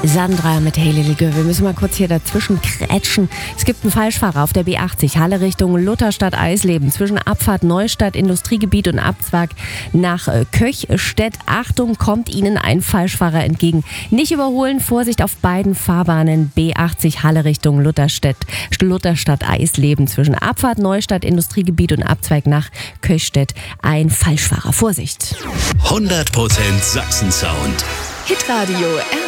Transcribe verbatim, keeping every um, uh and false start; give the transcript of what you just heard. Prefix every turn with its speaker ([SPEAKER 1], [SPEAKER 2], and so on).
[SPEAKER 1] Sandra mit Hey Little Girl. Wir müssen mal kurz hier dazwischen krätschen. Es gibt einen Falschfahrer auf der B achtzig, Halle Richtung Lutherstadt Eisleben. Zwischen Abfahrt Neustadt Industriegebiet und Abzweig nach äh, Köchstedt. Achtung, kommt Ihnen ein Falschfahrer entgegen. Nicht überholen, Vorsicht auf beiden Fahrbahnen. B achtzig Halle Richtung Lutherstadt, Lutherstadt Eisleben. Zwischen Abfahrt Neustadt Industriegebiet und Abzweig nach Köchstedt. Ein Falschfahrer. Vorsicht!
[SPEAKER 2] hundert Prozent Sachsen-Sound.
[SPEAKER 3] Hitradio